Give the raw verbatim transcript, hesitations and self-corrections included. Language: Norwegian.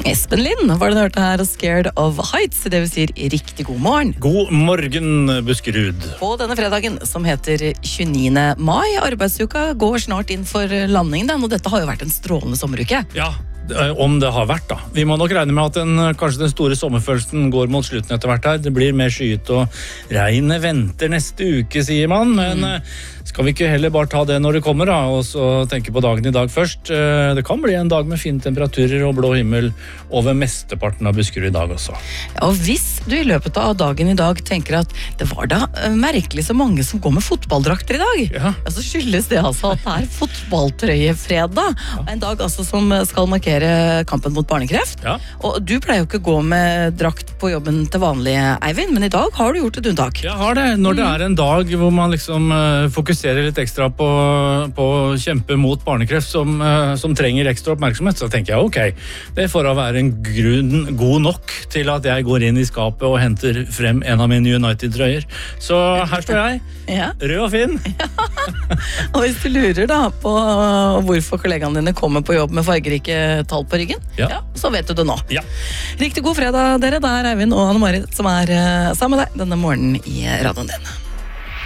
Espen Lind var det du hørte her, Scared of Heights, det vil si riktig god morgen. God morgen, Buskerud. På denne fredagen, som heter tjueniende mai, arbeidsuka går snart inn for landing, den, og dette har jo vært en strålende sommeruke. Ja, om det har vært da. Vi må nok regne med at den, kanskje den store sommerfølelsen går mot slutten etter hvert her. Det blir mer skyet, og regnet venter neste uke, sier man, men mm. skal vi ikke heller bare ta det når det kommer da, og så tenke på dagen i dag først. Det kan bli en dag med fine temperaturer og blå himmel over mesteparten av Buskerud i dag også. Ja, og hvis du i løpet av dagen i dag tenker at det var da merkelig så mange som går med fotballdrakter i dag, ja. Ja, så skyldes det altså at det er fotballtrøyefredag, ja. En dag altså som skal markere kampen mot barnekreft. Ja. Og du pleier jo ikke å gå med drakt på jobben til vanlig, Eivind, men i dag har du gjort et unntak. Jeg har det. Når det er en dag hvor man liksom uh, fokuserer litt ekstra på, på å kjempe mot barnekreft som, uh, som trenger ekstra oppmerksomhet, så tenker jeg ok, det får å være en grunn god nok til at jeg går inn i skapet og henter frem en av mine United-trøyer. Så her står jeg, ja. Rød og fin. Ja. Og hvis du lurer da på hvorfor kollegaene dine kommer på jobb med fargerike tall på ryggen, ja. Ja, så vet du det nå. Ja. Riktig god fredag, dere. Det er Eivind og Anne Marit som er sammen med deg denne morgenen i radioen din.